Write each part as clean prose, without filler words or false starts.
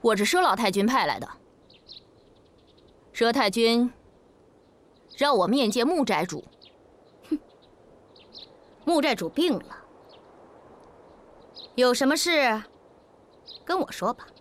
我是佘老太君派来的。佘太君让我面见穆寨主。 哼，穆寨主病了，有什么事跟我说吧。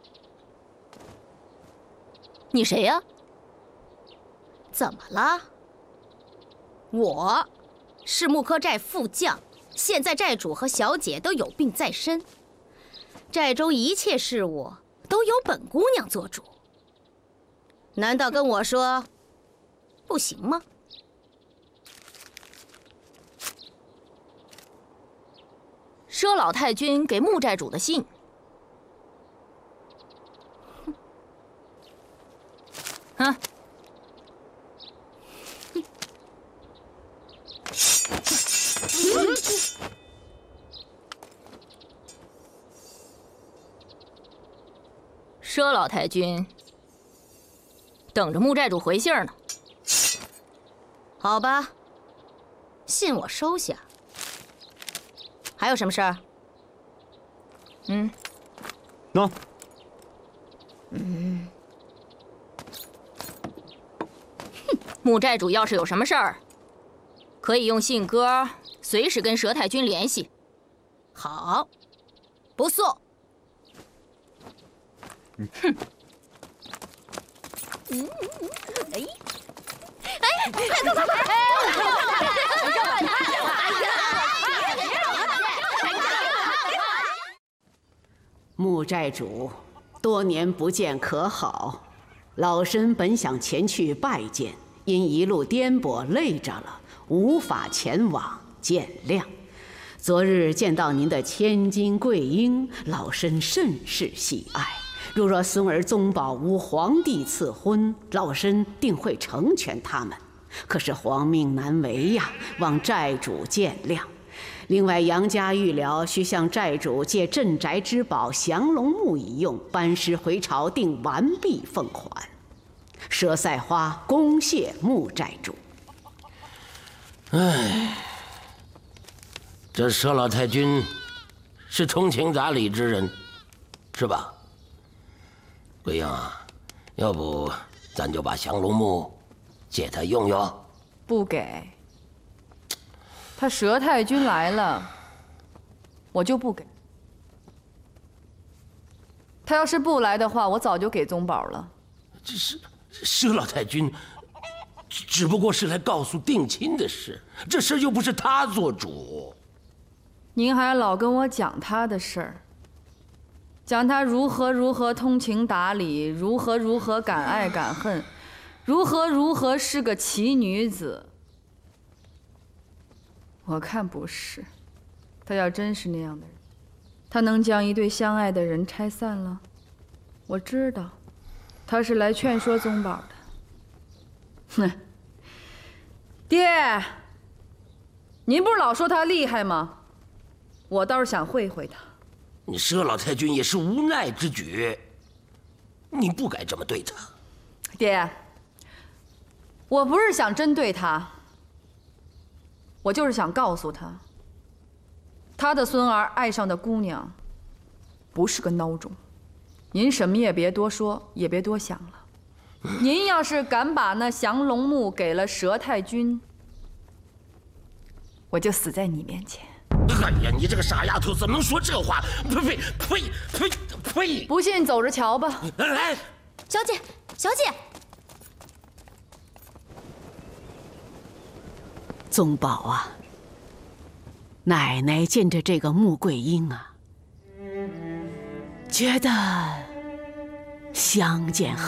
你谁呀？ 怎么了？我是木柯寨副将，现在寨主和小姐都有病在身，寨中一切事务都由本姑娘做主。难道跟我说不行吗？ 佘老太君给穆寨主的信。啊！佘老太君等着穆寨主回信呢。 好吧，信我收下。还有什么事儿？ 喏。 穆寨主要是有什么事儿，可以用信鸽随时跟佘太君联系。 好，不送。 哼。 穆寨主，多年不见可好？老身本想前去拜见，因一路颠簸累着了，无法前往，见谅。昨日见到您的千金贵婴，老身甚是喜爱。如若孙儿宗保无皇帝赐婚，老身定会成全他们。可是皇命难违呀，望寨主见谅。另外，杨家预料需向寨主借镇宅之宝降龙木一用，班师回朝定完毕奉还。佘赛花恭谢穆寨主。 唉，这佘老太君是通情达理之人，是吧？贵英啊，要不咱就把降龙木借他用用？ 不给。他佘太君来了，我就不给。他要是不来的话，我早就给宗保了。 这是佘老太君，只不过是来告诉定亲的事，这事又不是他做主。 您还老跟我讲他的事儿，讲他如何通情达理，如何敢爱敢恨，如何是个奇女子。我看不是，他要真是那样的人，他能将一对相爱的人拆散了？我知道，他是来劝说宗保的。哼，爹，您不是老说他厉害吗？我倒是想会会他。 你佘老太君也是无奈之举，你不该这么对他。 爹，我不是想针对他。我就是想告诉他，他的孙儿爱上的姑娘，不是个孬种。您什么也别多说，也别多想了。您要是敢把那降龙木给了佘太君，我就死在你面前。 哎呀，你这个傻丫头，怎么能说这话？呸！ 不信走着瞧吧。 来， 小姐，小姐。 宗保啊，奶奶见着这个穆桂英啊，觉得相见恨